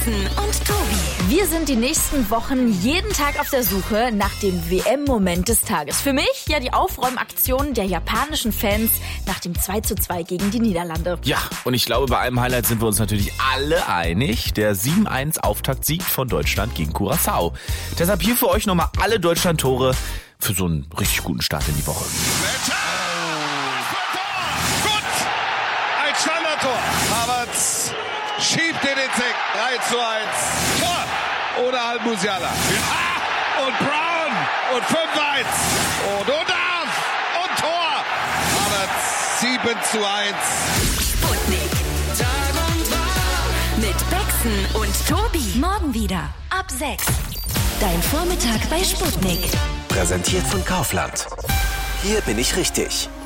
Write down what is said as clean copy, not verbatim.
Becksen und Tobi. Wir sind die nächsten Wochen jeden Tag auf der Suche nach dem WM-Moment des Tages. Für mich ja die Aufräumaktion der japanischen Fans nach dem 2:2 gegen die Niederlande. Ja, und ich glaube, bei einem Highlight sind wir uns natürlich alle einig. Der 7-1-Auftaktsieg von Deutschland gegen Curaçao. Deshalb hier für euch nochmal alle Deutschland-Tore für so einen richtig guten Start in die Woche. Gut! Ein Standardtor. Havertz schiebt den Eck. 3:1. Tor! Ohne Al-Musiala. Und Brown. Und 5:1. Und Undarf. Und Tor. Havertz 7:1. Sputnik. Tag und Tag. Mit Becksen und Tobi. Morgen wieder ab 6. Dein Vormittag bei Sputnik. Präsentiert von Kaufland. Hier bin ich richtig.